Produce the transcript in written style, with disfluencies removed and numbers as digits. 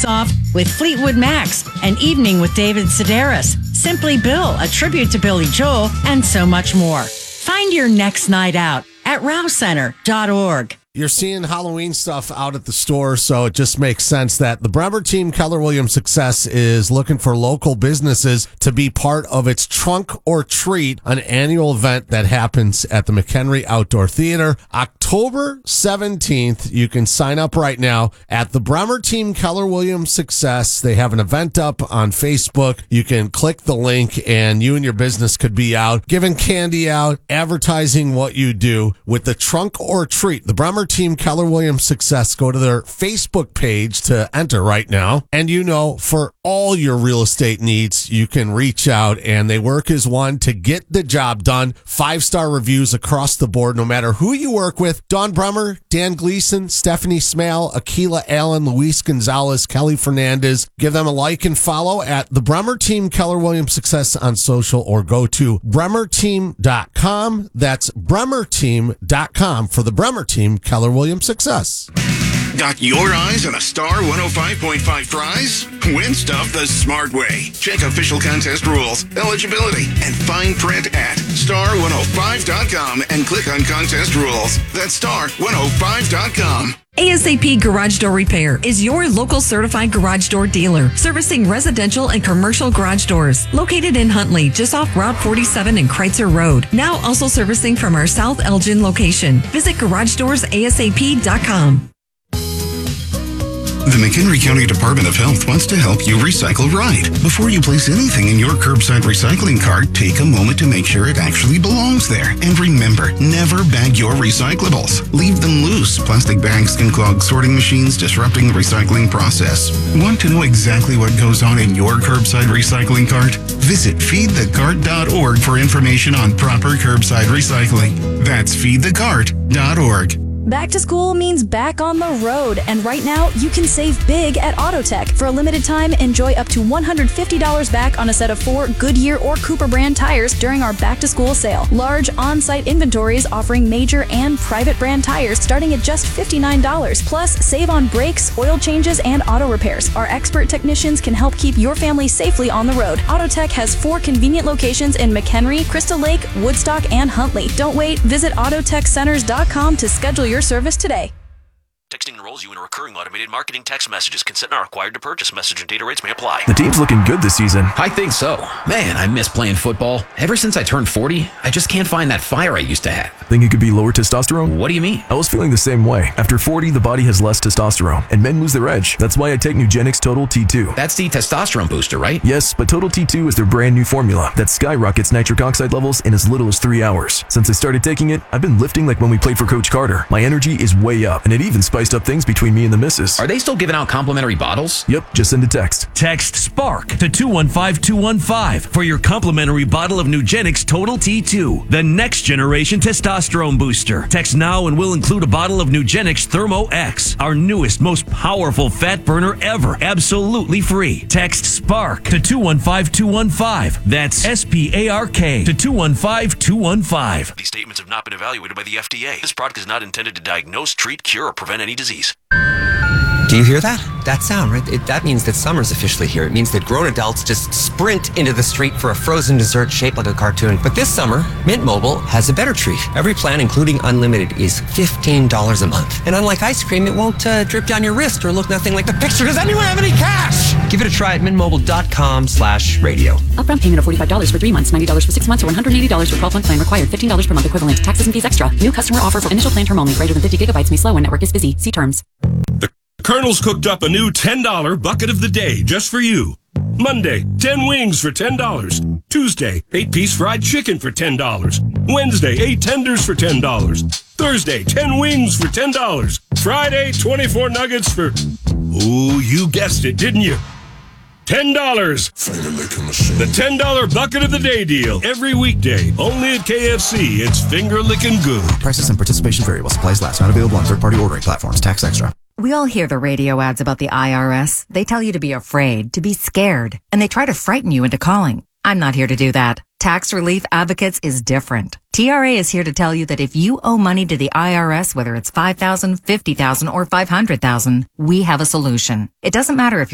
off with Fleetwood Macs, an evening with David Sedaris, Simply Bill, a tribute to Billy Joel, and so much more. Find your next night out at rousecenter.org. You're seeing Halloween stuff out at the store, so it just makes sense that the Bremer Team Keller Williams Success is looking for local businesses to be part of its Trunk or Treat, an annual event that happens at the McHenry Outdoor Theater. October 17th, you can sign up right now at the Bremer Team Keller Williams Success. They have an event up on Facebook. You can click the link and you and your business could be out, giving candy out, advertising what you do with the Trunk or Treat. The Bremer Team Keller Williams Success. Go to their Facebook page to enter right now. And for all your real estate needs, you can reach out and they work as one to get the job done. 5-star reviews across the board, no matter who you work with. Dawn Bremer, Dan Gleason, Stephanie Smale, Akila Allen, Luis Gonzalez, Kelly Fernandez. Give them a like and follow at the Bremer Team Keller Williams Success on social or go to bremerteam.com. That's bremerteam.com for the Bremer Team Keller Williams Success. Got your eyes on a Star 105.5 prize? Win stuff the smart way. Check official contest rules, eligibility, and fine print at star105.com and click on contest rules. That's star105.com. ASAP Garage Door Repair is your local certified garage door dealer, servicing residential and commercial garage doors. Located in Huntley, just off Route 47 and Kreitzer Road. Now also servicing from our South Elgin location. Visit GarageDoorsASAP.com. The McHenry County Department of Health wants to help you recycle right. Before you place anything in your curbside recycling cart, take a moment to make sure it actually belongs there. And remember, never bag your recyclables. Leave them loose. Plastic bags can clog sorting machines, disrupting the recycling process. Want to know exactly what goes on in your curbside recycling cart? Visit feedthecart.org for information on proper curbside recycling. That's feedthecart.org. Back to school means back on the road, and right now you can save big at Autotech. For a limited time, enjoy up to $150 back on a set of 4 Goodyear or Cooper brand tires during our back to school sale. Large on-site inventories offering major and private brand tires starting at just $59. Plus, save on brakes, oil changes, and auto repairs. Our expert technicians can help keep your family safely on the road. Autotech has 4 convenient locations in McHenry, Crystal Lake, Woodstock, and Huntley. Don't wait. Visit autotechcenters.com to schedule your service today. Texting enrolls you in a recurring automated marketing text messages. Consent not required to purchase. Message and data rates may apply. The team's looking good this season. I think so. Man, I miss playing football. Ever since I turned 40, I just can't find that fire I used to have. Think it could be lower testosterone? What do you mean? I was feeling the same way. After 40, the body has less testosterone, and men lose their edge. That's why I take Nugenix Total T2. That's the testosterone booster, right? Yes, but Total T2 is their brand new formula that skyrockets nitric oxide levels in as little as 3 hours. Since I started taking it, I've been lifting like when we played for Coach Carter. My energy is way up, and it even spiced up things between me and the missus. Are they still giving out complimentary bottles? Yep, just send a text. Text SPARK to 215-215 for your complimentary bottle of Nugenix Total T2, the next generation testosterone booster. Text now and we'll include a bottle of Nugenix Thermo X, our newest, most powerful fat burner ever, absolutely free. Text SPARK to 215-215. That's SPARK to 215-215. These statements have not been evaluated by the FDA. This product is not intended to diagnose, treat, cure, or prevent any disease. Do you hear that? That sound, right? That means that summer's officially here. It means that grown adults just sprint into the street for a frozen dessert shaped like a cartoon. But this summer, Mint Mobile has a better treat. Every plan, including unlimited, is $15 a month. And unlike ice cream, it won't drip down your wrist or look nothing like the picture. Does anyone have any cash? Give it a try at mintmobile.com/radio. Upfront payment of $45 for 3 months, $90 for 6 months, or $180 for 12-month plan required. $15 per month equivalent. Taxes and fees extra. New customer offer for initial plan term only. Greater than 50 gigabytes may slow when network is busy. See terms. The Colonel's cooked up a new $10 bucket of the day just for you. Monday, 10 wings for $10. Tuesday, 8-piece fried chicken for $10. Wednesday, 8 tenders for $10. Thursday, 10 wings for $10. Friday, 24 nuggets for... Oh, you guessed it, didn't you? $10. The $10 bucket of the day deal. Every weekday. Only at KFC. It's finger licking good. Prices and participation vary while supplies last. Not available on third-party ordering platforms. Tax extra. We all hear the radio ads about the IRS. They tell you to be afraid, to be scared, and they try to frighten you into calling. I'm not here to do that. Tax Relief Advocates is different. TRA is here to tell you that if you owe money to the IRS, whether it's $5,000, $50,000, or $500,000, we have a solution. It doesn't matter if you're